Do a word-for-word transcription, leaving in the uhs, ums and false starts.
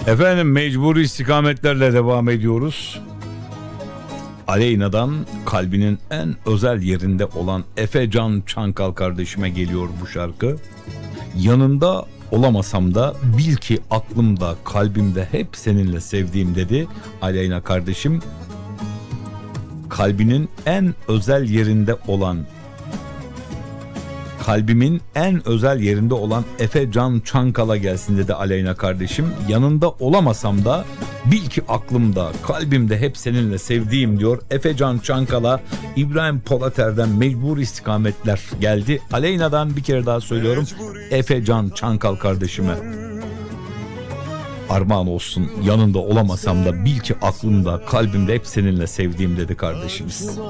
Efendim mecburi istikametlerle devam ediyoruz. Aleyna'dan kalbinin en özel yerinde olan Efecan Çankal kardeşime geliyor bu şarkı. Yanında olamasam da bil ki aklımda kalbimde hep seninle sevdiğim dedi Aleyna kardeşim. Kalbinin en özel yerinde olan Kalbimin en özel yerinde olan Efecan Çankal'a gelsin dedi Aleyna kardeşim. Yanında olamasam da bil ki aklımda, kalbimde hep seninle sevdiğim diyor. Efecan Çankal'a İbrahim Polater'den mecbur istikametler geldi. Aleyna'dan bir kere daha söylüyorum. Efecan Çankal kardeşime armağan olsun. Yanında olamasam da bil ki aklımda, kalbimde hep seninle sevdiğim dedi kardeşimiz.